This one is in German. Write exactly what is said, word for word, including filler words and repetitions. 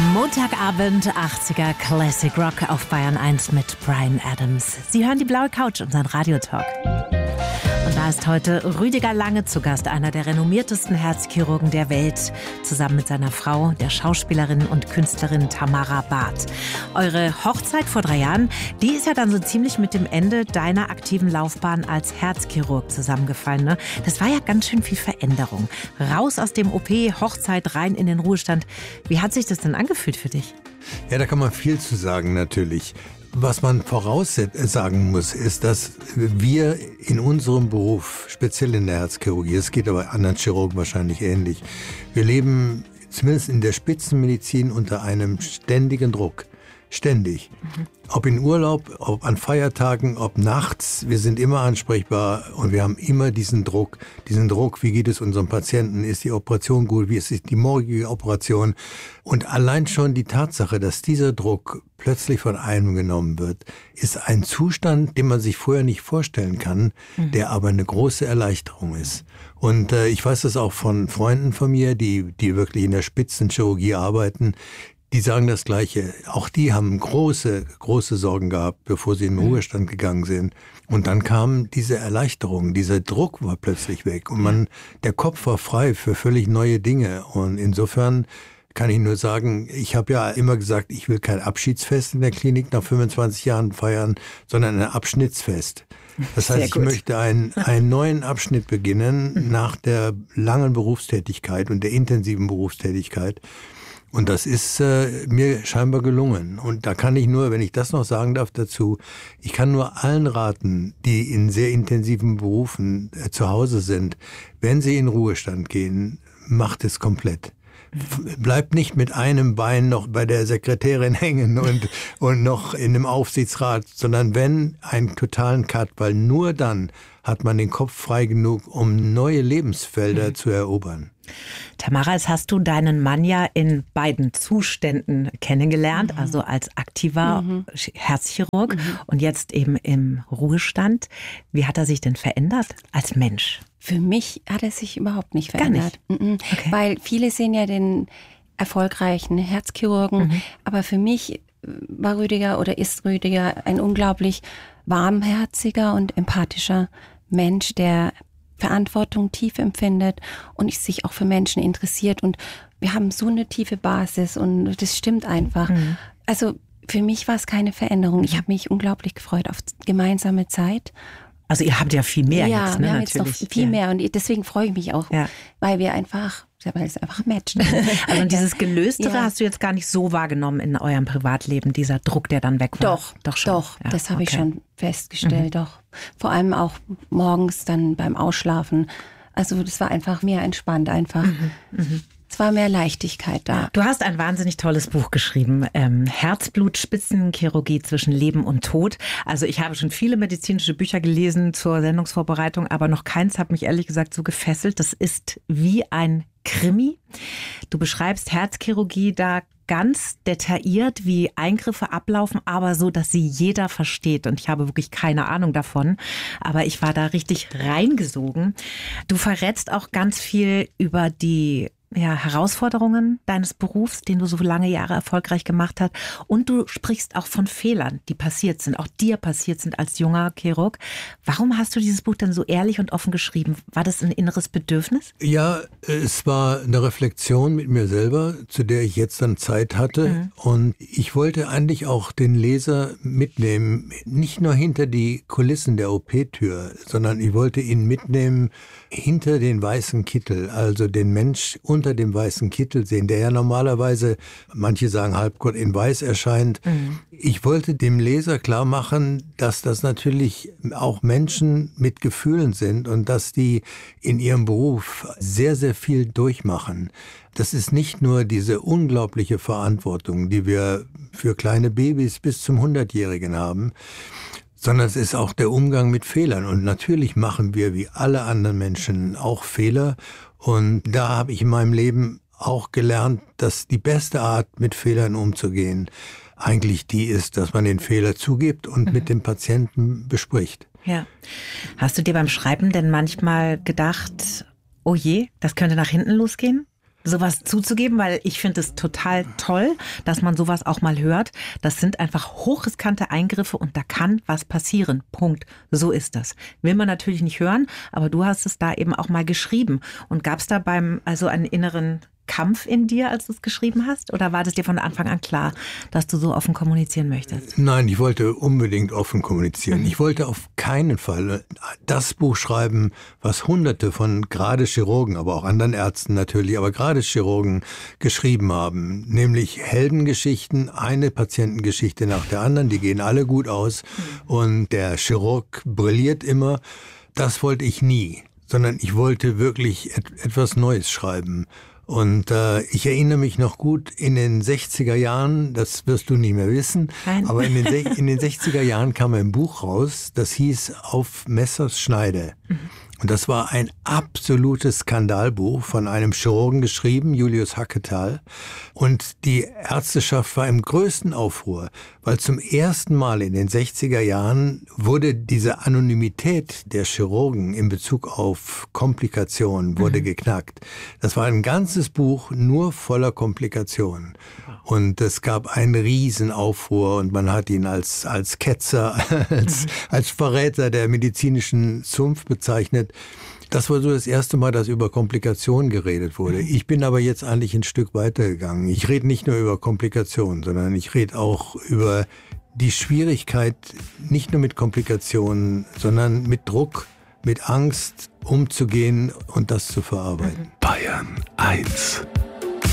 Montagabend, achtziger Classic Rock auf Bayern eins mit Bryan Adams. Sie hören die blaue Couch, unseren Radiotalk. Und da ist heute Rüdiger Lange zu Gast, einer der renommiertesten Herzchirurgen der Welt, zusammen mit seiner Frau, der Schauspielerin und Künstlerin Tamara Barth. Eure Hochzeit vor drei Jahren, die ist ja dann so ziemlich mit dem Ende deiner aktiven Laufbahn als Herzchirurg zusammengefallen, ne? Das war ja ganz schön viel Veränderung. Raus aus dem O P, Hochzeit, rein in den Ruhestand. Wie hat sich das denn angefühlt für dich? Ja, da kann man viel zu sagen natürlich. Was man voraussagen muss, ist, dass wir in unserem Beruf, speziell in der Herzchirurgie, es geht aber anderen Chirurgen wahrscheinlich ähnlich, wir leben zumindest in der Spitzenmedizin unter einem ständigen Druck. Ständig. Mhm. Ob in Urlaub, ob an Feiertagen, ob nachts, wir sind immer ansprechbar und wir haben immer diesen Druck. Diesen Druck, wie geht es unserem Patienten, ist die Operation gut, wie ist die morgige Operation? Und allein schon die Tatsache, dass dieser Druck plötzlich von einem genommen wird, ist ein Zustand, den man sich vorher nicht vorstellen kann, mhm. der aber eine große Erleichterung ist. Und äh, ich weiß das auch von Freunden von mir, die, die wirklich in der Spitzenchirurgie arbeiten. Die sagen das Gleiche. Auch die haben große, große Sorgen gehabt, bevor sie in den Ruhestand gegangen sind. Und dann kam diese Erleichterung, dieser Druck war plötzlich weg. Und man, der Kopf war frei für völlig neue Dinge. Und insofern kann ich nur sagen, ich habe ja immer gesagt, ich will kein Abschiedsfest in der Klinik nach fünfundzwanzig Jahren feiern, sondern ein Abschnittsfest. Das heißt, ich möchte einen, einen neuen Abschnitt beginnen nach der langen Berufstätigkeit und der intensiven Berufstätigkeit. Und das ist äh, mir scheinbar gelungen. Und da kann ich nur, wenn ich das noch sagen darf dazu, ich kann nur allen raten, die in sehr intensiven Berufen äh, zu Hause sind, wenn sie in Ruhestand gehen, macht es komplett. Bleibt nicht mit einem Bein noch bei der Sekretärin hängen und, und noch in einem Aufsichtsrat, sondern wenn, einen totalen Cut, weil nur dann hat man den Kopf frei genug, um neue Lebensfelder mhm. zu erobern. Tamara, jetzt hast du deinen Mann ja in beiden Zuständen kennengelernt, mhm. also als aktiver mhm. Herzchirurg mhm. und jetzt eben im Ruhestand. Wie hat er sich denn verändert als Mensch? Für mich hat er sich überhaupt nicht verändert. Gar nicht? Mhm. Okay. Weil viele sehen ja den erfolgreichen Herzchirurgen, mhm. aber für mich war Rüdiger oder ist Rüdiger ein unglaublich warmherziger und empathischer Mensch, der Verantwortung tief empfindet und sich auch für Menschen interessiert. Und wir haben so eine tiefe Basis und das stimmt einfach. Mhm. Also für mich war es keine Veränderung. Ich habe mich unglaublich gefreut auf gemeinsame Zeit. Also ihr habt ja viel mehr ja, jetzt, ne? wir haben Natürlich. jetzt noch viel ja. mehr und deswegen freue ich mich auch, ja. weil wir einfach, weil es einfach matcht. Also dieses Gelöstere ja. hast du jetzt gar nicht so wahrgenommen in eurem Privatleben, dieser Druck, der dann weg war? Doch, doch, schon. doch ja, das habe okay. ich schon festgestellt, mhm. doch. Vor allem auch morgens dann beim Ausschlafen. Also das war einfach mehr entspannt, einfach. Mhm. Mhm. Es war mehr Leichtigkeit da. Du hast ein wahnsinnig tolles Buch geschrieben, ähm, Herzblut, Spitzenchirurgie zwischen Leben und Tod. Also ich habe schon viele medizinische Bücher gelesen zur Sendungsvorbereitung, aber noch keins hat mich ehrlich gesagt so gefesselt. Das ist wie ein Krimi. Du beschreibst Herzchirurgie da ganz detailliert, wie Eingriffe ablaufen, aber so, dass sie jeder versteht. Und ich habe wirklich keine Ahnung davon, aber ich war da richtig reingesogen. Du verrätst auch ganz viel über die ja, Herausforderungen deines Berufs, den du so lange Jahre erfolgreich gemacht hast. Und du sprichst auch von Fehlern, die passiert sind, auch dir passiert sind als junger Chirurg. Warum hast du dieses Buch denn so ehrlich und offen geschrieben? War das ein inneres Bedürfnis? Ja, es war eine Reflexion mit mir selber, zu der ich jetzt dann Zeit hatte. Mhm. Und ich wollte eigentlich auch den Leser mitnehmen, nicht nur hinter die Kulissen der O P-Tür, sondern ich wollte ihn mitnehmen hinter den weißen Kittel, also den Mensch unter dem weißen Kittel sehen, der ja normalerweise, manche sagen halbgott in weiß erscheint. Mhm. Ich wollte dem Leser klar machen, dass das natürlich auch Menschen mit Gefühlen sind und dass die in ihrem Beruf sehr, sehr viel durchmachen. Das ist nicht nur diese unglaubliche Verantwortung, die wir für kleine Babys bis zum hundertjährigen haben, sondern es ist auch der Umgang mit Fehlern. Und natürlich machen wir wie alle anderen Menschen auch Fehler. Und da habe ich in meinem Leben auch gelernt, dass die beste Art, mit Fehlern umzugehen, eigentlich die ist, dass man den Fehler zugibt und mhm. mit dem Patienten bespricht. Ja. Hast du dir beim Schreiben denn manchmal gedacht, oh je, das könnte nach hinten losgehen? sowas zuzugeben, weil ich finde es total toll, dass man sowas auch mal hört. Das sind einfach hochriskante Eingriffe und da kann was passieren. Punkt. So ist das. Will man natürlich nicht hören, aber du hast es da eben auch mal geschrieben. Und gab es da beim, also einen inneren Kampf in dir, als du es geschrieben hast? Oder war das dir von Anfang an klar, dass du so offen kommunizieren möchtest? Nein, ich wollte unbedingt offen kommunizieren. Mhm. Ich wollte auf keinen Fall das Buch schreiben, was Hunderte von gerade Chirurgen, aber auch anderen Ärzten natürlich, aber gerade Chirurgen geschrieben haben. Nämlich Heldengeschichten, eine Patientengeschichte nach der anderen, die gehen alle gut aus. Mhm. Und der Chirurg brilliert immer. Das wollte ich nie, sondern ich wollte wirklich et- etwas Neues schreiben. Und äh, ich erinnere mich noch gut, in den sechziger Jahren, das wirst du nicht mehr wissen, Nein. aber in den, in den sechziger Jahren kam ein Buch raus, das hieß Auf Messers Schneide. Mhm. Und das war ein absolutes Skandalbuch von einem Chirurgen geschrieben, Julius Hacketal. Und die Ärzteschaft war im größten Aufruhr, weil zum ersten Mal in den sechziger Jahren wurde diese Anonymität der Chirurgen in Bezug auf Komplikationen wurde mhm. geknackt. Das war ein ganzes Buch nur voller Komplikationen. Und es gab einen Riesenaufruhr und man hat ihn als, als Ketzer, als, mhm. als Verräter der medizinischen Zunft bezeichnet. Das war so das erste Mal, dass über Komplikationen geredet wurde. Ich bin aber jetzt eigentlich ein Stück weitergegangen. Ich rede nicht nur über Komplikationen, sondern ich rede auch über die Schwierigkeit, nicht nur mit Komplikationen, sondern mit Druck, mit Angst umzugehen und das zu verarbeiten. Bayern eins.